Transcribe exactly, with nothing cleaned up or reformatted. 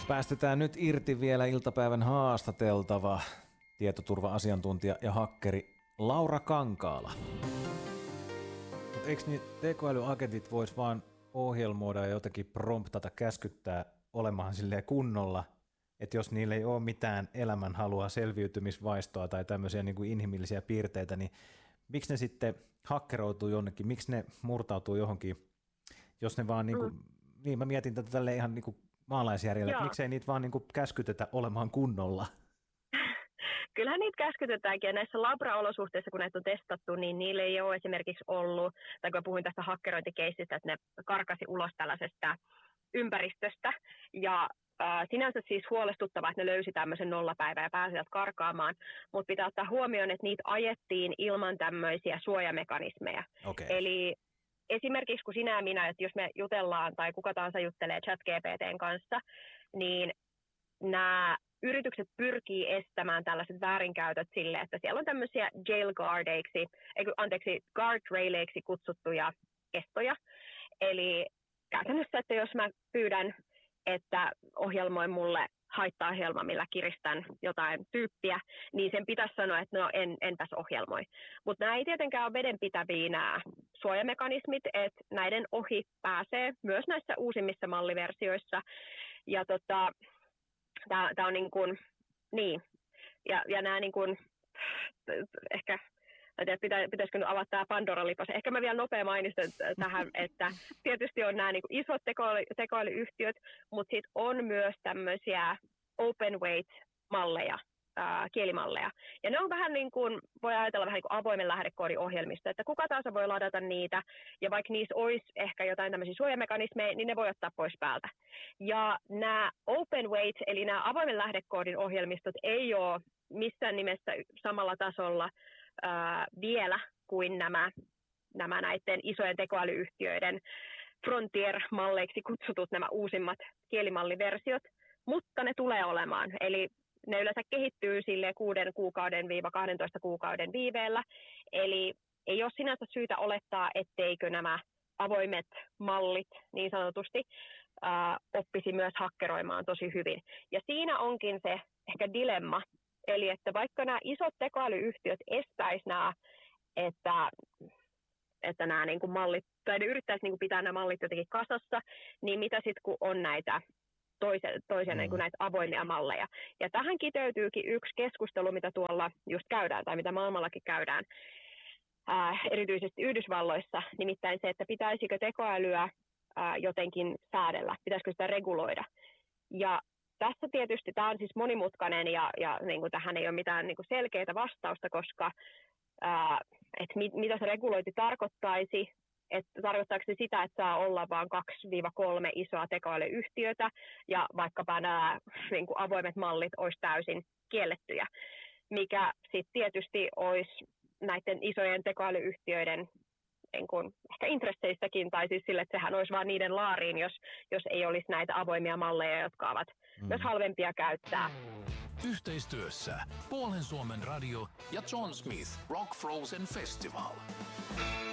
Päästetään nyt irti vielä iltapäivän haastateltava tietoturva-asiantuntija ja hakkeri Laura Kankaala. Mut eikö niin tekoälyagentit vois vaan ohjelmoida ja jotenkin promptata, käskyttää olemaan silleen kunnolla, että jos niillä ei ole mitään elämänhalua, selviytymisvaistoa tai tämmöisiä niin kuin inhimillisiä piirteitä, niin miksi ne sitten hakkeroituu jonnekin, miksi ne murtautuu johonkin, jos ne vaan, niin kuin, mm. niin mä mietin tätä tälleen ihan niin kuin maalaisjärjellä, että miksei niitä vaan niin kuin käskytetä olemaan kunnolla? Kyllähän niitä käskytetäänkin, ja näissä labra-olosuhteissa, kun näitä on testattu, niin niillä ei ole esimerkiksi ollut, tai kun puhuin tästä hakkerointikeissistä, että ne karkasi ulos tällaisesta ympäristöstä, ja äh, sinänsä siis huolestuttavaa, että ne löysi tämmöisen nollapäivän ja pääsivät karkaamaan, mutta pitää ottaa huomioon, että niitä ajettiin ilman tämmöisiä suojamekanismeja. Okay. Eli esimerkiksi kun sinä ja minä, että jos me jutellaan tai kuka tahansa juttelee ChatGPTn kanssa, niin nämä yritykset pyrkii estämään tällaiset väärinkäytöt sille, että siellä on tämmöisiä jail guardeiksi, anteeksi, guardraileiksi kutsuttuja estoja. Eli käytännössä, että jos mä pyydän, että ohjelmoi mulle haitta-ohjelma, millä kiristän jotain tyyppiä, niin sen pitäisi sanoa, että no en, enpäs ohjelmoi. Mutta nämä ei tietenkään ole vedenpitäviä nämä suojamekanismit, että näiden ohi pääsee myös näissä uusimmissa malliversioissa. Ja tota, tämä on niin kuin, niin, ja, ja nämä niin kuin, ehkä, en tiedä, pitä, pitäisikö nyt avata tämä Pandora-lipas. Ehkä mä vielä nopea mainitsen tähän, että tietysti on nämä niin kuin isot tekoäly, tekoälyyhtiöt, mutta sitten on myös tämmöisiä open weight-malleja, ää, kielimalleja. Ja ne on vähän niin kuin, voi ajatella vähän niin kuin avoimen lähdekoodin ohjelmista, että kuka tahansa voi ladata niitä, ja vaikka niissä olisi ehkä jotain tämmöisiä suojamekanismeja, niin ne voi ottaa pois päältä. Ja nämä open weight, eli nämä avoimen lähdekoodin ohjelmistot ei ole missään nimessä samalla tasolla ää, vielä kuin nämä, nämä näiden isojen tekoälyyhtiöiden frontier-malleiksi kutsutut nämä uusimmat kielimalliversiot, mutta ne tulee olemaan. Eli ne yleensä kehittyy sille kuuden kuukauden viiva kahdentoista kuukauden viiveellä, eli ei ole sinänsä syytä olettaa, etteikö nämä avoimet mallit niin sanotusti ää, oppisi myös hakkeroimaan tosi hyvin. Ja siinä onkin se ehkä dilemma, eli että vaikka nämä isot tekoälyyhtiöt estäisivät nämä, että, että nämä niin kuin mallit, tai ne yrittäisi niin kuin pitää nämä mallit jotenkin kasassa, niin mitä sitten kun on näitä toisen, toisen mm. niin kuin näitä avoimia malleja. Ja tähän kiteytyykin yksi keskustelu, mitä tuolla just käydään, tai mitä maailmallakin käydään, ää, erityisesti Yhdysvalloissa, nimittäin se, että pitäisikö tekoälyä ää, jotenkin säädellä, pitäisikö sitä reguloida. Ja tässä tietysti tämä on siis monimutkainen, ja, ja niin kuin tähän ei ole mitään niin kuin selkeää vastausta, koska ää, et mit, mitä se regulointi tarkoittaisi, että tarkoittaako se sitä, että saa olla vain kaksi kolme isoa tekoälyyhtiötä ja vaikkapa nämä niin kuin avoimet mallit olisi täysin kiellettyjä, mikä sitten tietysti olisi näiden isojen tekoälyyhtiöiden niin kuin ehkä intresseissäkin, tai siis sille, että sehän olisi vaan niiden laariin, jos, jos ei olisi näitä avoimia malleja, jotka ovat mm. myös halvempia käyttää. Yhteistyössä Puolen Suomen radio ja John Smith Rock Frozen Festival.